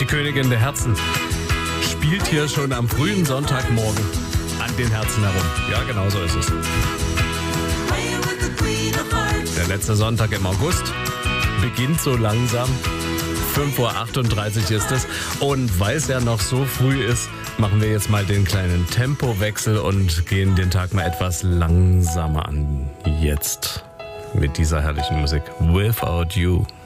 Die Königin der Herzen spielt hier schon am frühen Sonntagmorgen an den Herzen herum. Ja, genau so ist es. Der letzte Sonntag im August beginnt so langsam. 5:38 Uhr ist es. Und weil es ja noch so früh ist, machen wir jetzt mal den kleinen Tempowechsel und gehen den Tag mal etwas langsamer an. Jetzt mit dieser herrlichen Musik. Without You.